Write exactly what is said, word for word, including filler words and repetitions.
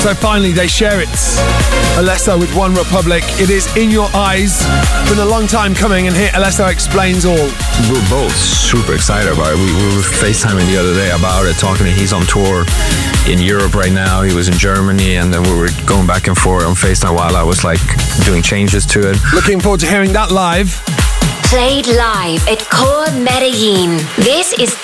So finally they share it. Alesso with One Republic. It is In Your Eyes. Been a long time coming, and here Alesso explains all. We're both super excited about it. We, we were FaceTiming the other day about it, talking. He's on tour in Europe right now. He was in Germany, and then we were going back and forth on FaceTime while I was like doing changes to it. Looking forward to hearing that live. Played live at Core Medellin. This is